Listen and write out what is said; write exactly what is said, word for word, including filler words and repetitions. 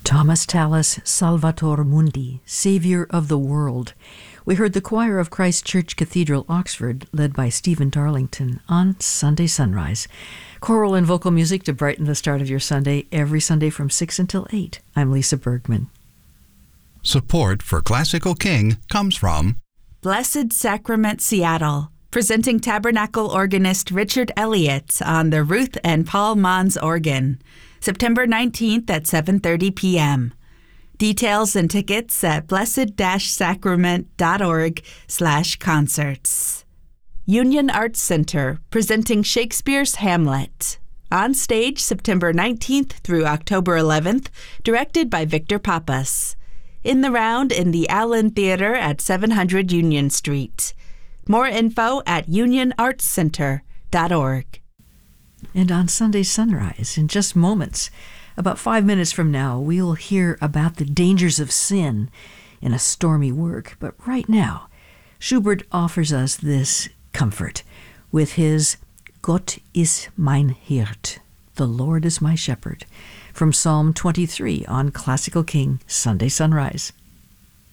Thomas Tallis, Salvator Mundi, Savior of the World. We heard the choir of Christ Church Cathedral, Oxford, led by Stephen Darlington, on Sunday Sunrise. Choral and vocal music to brighten the start of your Sunday, every Sunday from six until eight. I'm Lisa Bergman. Support for Classical King comes from Blessed Sacrament Seattle, presenting Tabernacle organist Richard Elliott on the Ruth and Paul Mons organ, September nineteenth at seven thirty p.m. Details and tickets at blessed-sacrament.org slash concerts. Union Arts Center, presenting Shakespeare's Hamlet. On stage September nineteenth through October eleventh, directed by Victor Pappas. In the round in the Allen Theater at seven hundred Union Street. More info at union arts center dot org. And on Sunday Sunrise, in just moments, about five minutes from now, we'll hear about the dangers of sin in a stormy work. But right now, Schubert offers us this comfort with his Gott ist mein Hirt, the Lord is my shepherd, from Psalm twenty-three on Classical King Sunday Sunrise.